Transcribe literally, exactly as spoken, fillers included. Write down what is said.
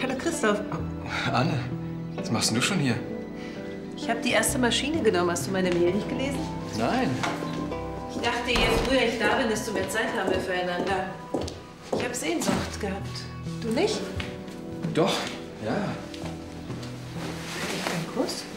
Hallo Christoph. Oh, Anne, was machst denn du schon hier? Ich habe die erste Maschine genommen. Hast du meine Mail nicht gelesen? Nein. Ich dachte, je früher ich da bin, desto mehr Zeit haben wir füreinander. Ich habe Sehnsucht gehabt. Du nicht? Doch, ja. Krieg ich einen Kuss?